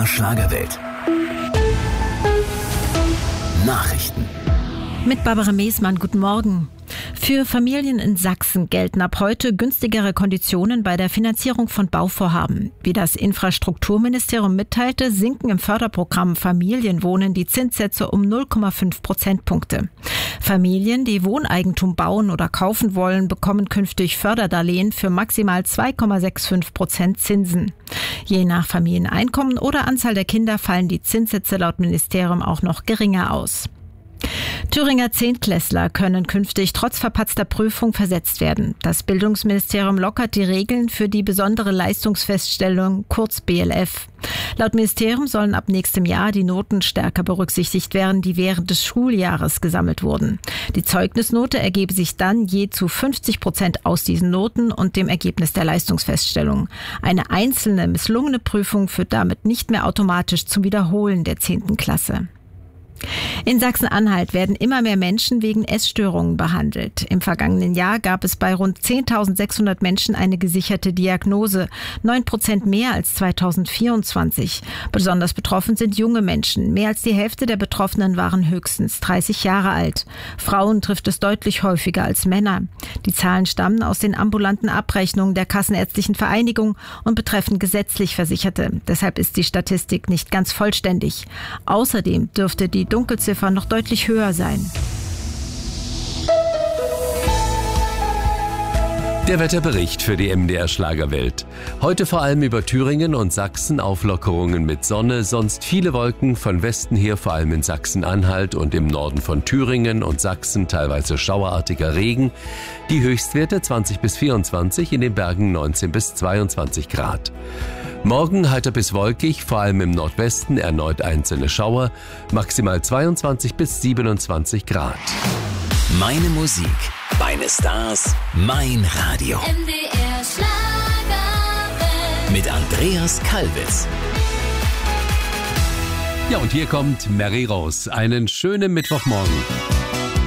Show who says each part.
Speaker 1: MDR Schlagerwelt. Nachrichten.
Speaker 2: Mit Barbara Meesmann, guten Morgen. Für Familien in Sachsen gelten ab heute günstigere Konditionen bei der Finanzierung von Bauvorhaben. Wie das Infrastrukturministerium mitteilte, sinken im Förderprogramm Familienwohnen die Zinssätze um 0,5 Prozentpunkte. Familien, die Wohneigentum bauen oder kaufen wollen, bekommen künftig Förderdarlehen für maximal 2,65% Zinsen. Je nach Familieneinkommen oder Anzahl der Kinder fallen die Zinssätze laut Ministerium auch noch geringer aus. Thüringer Zehntklässler können künftig trotz verpatzter Prüfung versetzt werden. Das Bildungsministerium lockert die Regeln für die besondere Leistungsfeststellung, kurz BLF. Laut Ministerium sollen ab nächstem Jahr die Noten stärker berücksichtigt werden, die während des Schuljahres gesammelt wurden. Die Zeugnisnote ergebe sich dann je zu 50% aus diesen Noten und dem Ergebnis der Leistungsfeststellung. Eine einzelne misslungene Prüfung führt damit nicht mehr automatisch zum Wiederholen der 10. Klasse. In Sachsen-Anhalt werden immer mehr Menschen wegen Essstörungen behandelt. Im vergangenen Jahr gab es bei rund 10.600 Menschen eine gesicherte Diagnose, 9% mehr als 2024. Besonders betroffen sind junge Menschen. Mehr als die Hälfte der Betroffenen waren höchstens 30 Jahre alt. Frauen trifft es deutlich häufiger als Männer. Die Zahlen stammen aus den ambulanten Abrechnungen der Kassenärztlichen Vereinigung und betreffen gesetzlich Versicherte. Deshalb ist die Statistik nicht ganz vollständig. Außerdem dürfte die Dunkelziffer noch deutlich höher sein.
Speaker 3: Der Wetterbericht für die MDR Schlagerwelt. Heute vor allem über Thüringen und Sachsen Auflockerungen mit Sonne, sonst viele Wolken, von Westen her vor allem in Sachsen-Anhalt und im Norden von Thüringen und Sachsen teilweise schauerartiger Regen. Die Höchstwerte 20 bis 24, in den Bergen 19 bis 22 Grad. Morgen heiter bis wolkig, vor allem im Nordwesten erneut einzelne Schauer, maximal 22 bis 27 Grad.
Speaker 1: Meine Musik, meine Stars, mein Radio.
Speaker 4: MDR Schlagerwelt.
Speaker 1: Mit Andreas Kalbitz.
Speaker 3: Ja, und hier kommt Mary Rose. Einen schönen Mittwochmorgen.